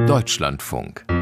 Deutschlandfunk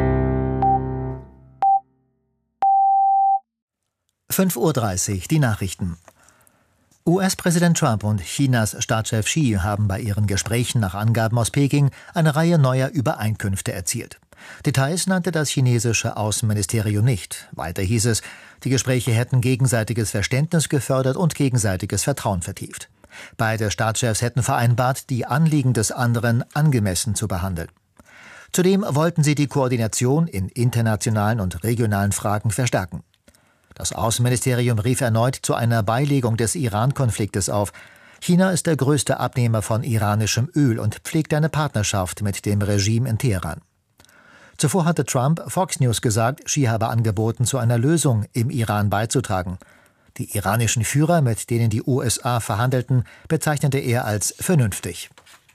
5:30 Uhr, die Nachrichten. US-Präsident Trump und Chinas Staatschef Xi haben bei ihren Gesprächen nach Angaben aus Peking eine Reihe neuer Übereinkünfte erzielt. Details nannte das chinesische Außenministerium nicht. Weiter hieß es, die Gespräche hätten gegenseitiges Verständnis gefördert und gegenseitiges Vertrauen vertieft. Beide Staatschefs hätten vereinbart, die Anliegen des anderen angemessen zu behandeln. Zudem wollten sie die Koordination in internationalen und regionalen Fragen verstärken. Das Außenministerium rief erneut zu einer Beilegung des Iran-Konfliktes auf. China ist der größte Abnehmer von iranischem Öl und pflegt eine Partnerschaft mit dem Regime in Teheran. Zuvor hatte Trump Fox News gesagt, Xi habe angeboten, zu einer Lösung im Iran beizutragen. Die iranischen Führer, mit denen die USA verhandelten, bezeichnete er als vernünftig.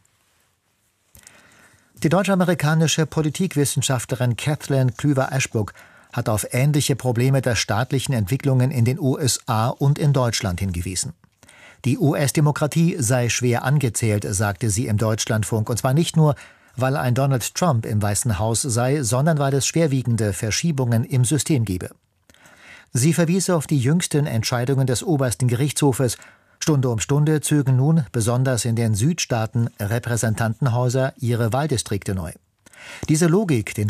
Die deutsch-amerikanische Politikwissenschaftlerin Kathleen Klüver-Ashbrook hat auf ähnliche Probleme der staatlichen Entwicklungen in den USA und in Deutschland hingewiesen. Die US-Demokratie sei schwer angezählt, sagte sie im Deutschlandfunk, und zwar nicht nur, weil ein Donald Trump im Weißen Haus sei, sondern weil es schwerwiegende Verschiebungen im System gebe. Sie verwies auf die jüngsten Entscheidungen des obersten Gerichtshofes. Stunde um Stunde zögen nun, besonders in den Südstaaten, Repräsentantenhäuser ihre Wahldistrikte neu. Diese Logik, den